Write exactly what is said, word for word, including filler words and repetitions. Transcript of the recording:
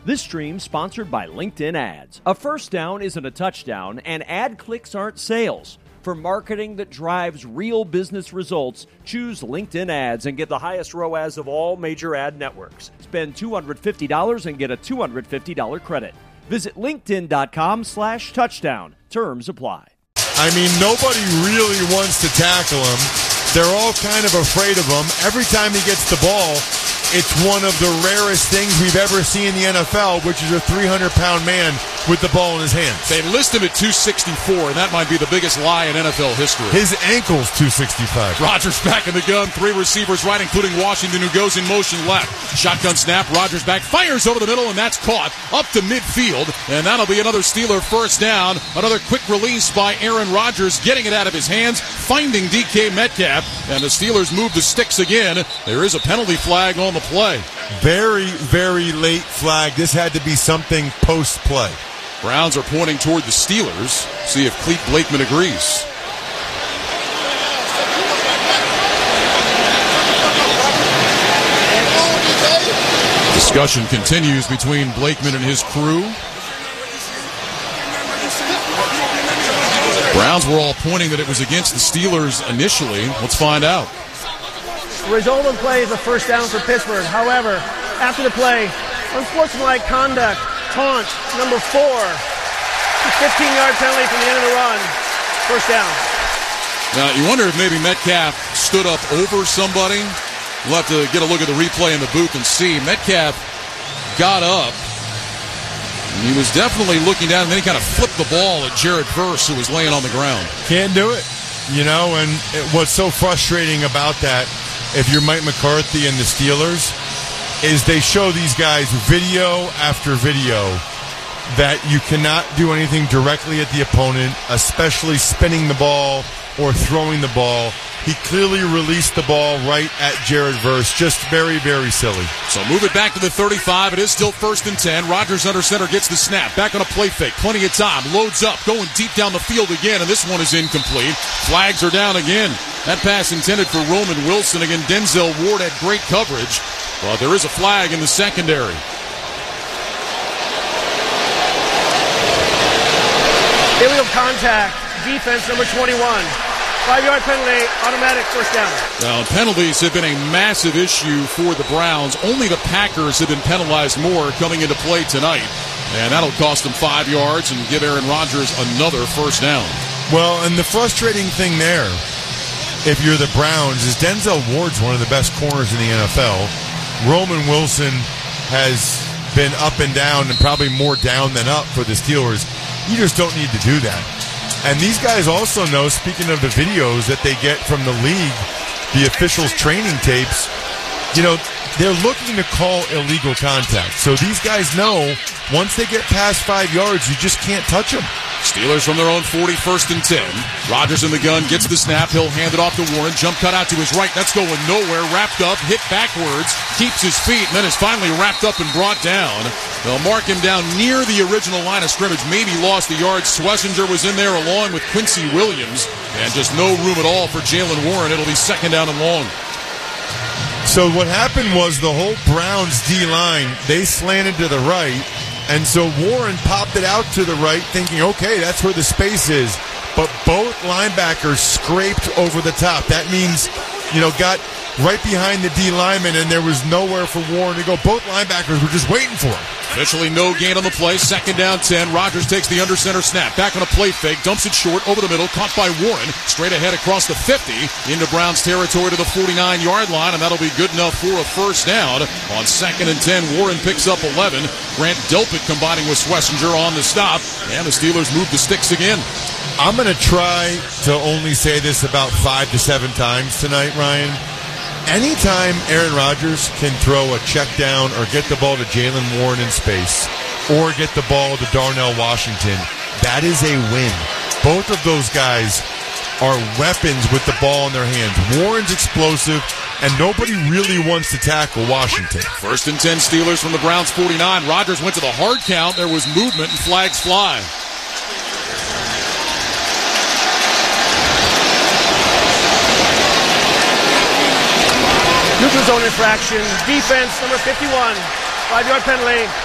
This stream sponsored by LinkedIn Ads. A first down isn't a touchdown, and ad clicks aren't sales. For marketing that drives real business results, choose LinkedIn Ads and get the highest R O A S of all major ad networks. Spend two hundred fifty dollars and get a two hundred fifty dollars credit. Visit linkedin.com slash touchdown. Terms apply. I mean, nobody really wants to tackle him. They're all kind of afraid of him. Every time he gets the ball, it's one of the rarest things we've ever seen in the N F L, which is a three hundred pound man with the ball in his hands. They list him at two sixty-four, and that might be the biggest lie in N F L history. His ankle's two sixty-five. Rodgers back in the gun. Three receivers right, including Washington, who goes in motion left. Shotgun snap. Rodgers back. Fires over the middle, and that's caught up to midfield. And that'll be another Steeler first down. Another quick release by Aaron Rodgers, getting it out of his hands, finding D K Metcalf. And the Steelers move the sticks again. There is a penalty flag on the play. Very, very late flag. This had to be something post-play. Browns are pointing toward the Steelers. See if Clete Blakeman agrees. Discussion continues between Blakeman and his crew. Browns were all pointing that it was against the Steelers initially. Let's find out. The result of the play is a first down for Pittsburgh. However, after the play, unsportsmanlike conduct, taunt, number four, fifteen-yard penalty from the end of the run, first down. Now, you wonder if maybe Metcalf stood up over somebody. We'll have to get a look at the replay in the booth and see. Metcalf got up. He was definitely looking down, and then he kind of flipped the ball at Jared Verse, who was laying on the ground. Can't do it. You know, and it, what's so frustrating about that, if you're Mike McCarthy and the Steelers, is they show these guys video after video that you cannot do anything directly at the opponent, especially spinning the ball or throwing the ball. He clearly released the ball right at Jared Verse. Just very, very silly. So move it back to the thirty-five. It is still first and ten. Rodgers under center gets the snap. Back on a play fake. Plenty of time. Loads up. Going deep down the field again, and this one is incomplete. Flags are down again. That pass intended for Roman Wilson. Again, Denzel Ward had great coverage. But there is a flag in the secondary. Illegal contact. Defense number twenty-one. Five-yard penalty, automatic first down. Now, penalties have been a massive issue for the Browns. Only the Packers have been penalized more coming into play tonight. And that'll cost them five yards and give Aaron Rodgers another first down. Well, and the frustrating thing there, if you're the Browns, is Denzel Ward's one of the best corners in the N F L. Roman Wilson has been up and down, and probably more down than up for the Steelers. You just don't need to do that. And these guys also know, speaking of the videos that they get from the league, the officials' training tapes, you know, they're looking to call illegal contact. So these guys know once they get past five yards, you just can't touch them. Steelers from their own forty, first and ten. Rodgers in the gun, gets the snap. He'll hand it off to Warren. Jump cut out to his right. That's going nowhere. Wrapped up, hit backwards, keeps his feet, and then is finally wrapped up and brought down. They'll mark him down near the original line of scrimmage. Maybe lost the yard. Schlesinger was in there along with Quincy Williams. And just no room at all for Jaylen Warren. It'll be second down and long. So what happened was the whole Browns D-line, they slanted to the right. And so Warren popped it out to the right, thinking, okay, that's where the space is. But both linebackers scraped over the top. That means, you know, got right behind the D lineman, and there was nowhere for Warren to go. Both linebackers were just waiting for him. Officially no gain on the play. Second down ten. Rodgers takes the under center snap. Back on a play fake. Dumps it short over the middle. Caught by Warren. Straight ahead across the fifty. Into Browns territory to the forty-nine-yard line. And that'll be good enough for a first down. On second and ten, Warren picks up eleven. Grant Delpit combining with Schlesinger on the stop. And the Steelers move the sticks again. I'm going to try to only say this about five to seven times tonight, Ryan. Anytime Aaron Rodgers can throw a check down or get the ball to Jaylen Warren in space or get the ball to Darnell Washington, that is a win. Both of those guys are weapons with the ball in their hands. Warren's explosive, and nobody really wants to tackle Washington. First and ten, Steelers from the Browns forty-nine. Rodgers went to the hard count. There was movement, and flags fly. Neutral zone infraction. Defense, number fifty-one. Five-yard penalty.